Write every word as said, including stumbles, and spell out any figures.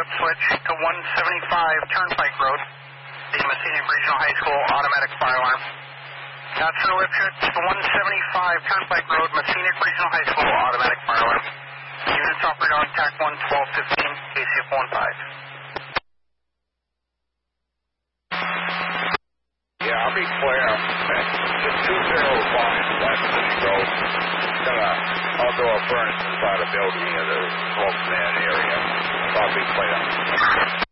whip switch to one seventy-five Turnpike Road, the Messina Regional High School automatic fire alarm. That's the whip switch to one seventy-five Turnpike Road, Messina Regional High School automatic fire alarm. Units operate on TAC one twelve fifteen, K C F one five. Yeah, I'll be clear. It's two zero five West City Road. Got a outdoor furnace inside a building. There's smoke in that area. I'll be clear.